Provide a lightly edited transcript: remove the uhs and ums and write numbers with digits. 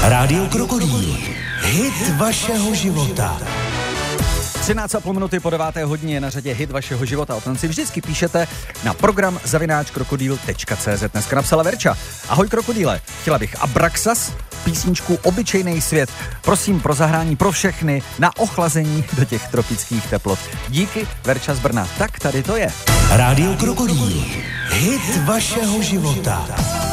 Rádio Krokodýl. Hit vašeho života. 13,5 minuty po 9. hodině je na řadě hit vašeho života. O tom si vždycky píšete na program @krokodýl.cz. Dneska napsala Verča. Ahoj krokodýle, chtěla bych Abraxas, písničku Obyčejnej svět. Prosím pro zahrání pro všechny na ochlazení do těch tropických teplot. Díky, Verča z Brna. Tak tady to je. Rádio Krokodýl. Hit vašeho života.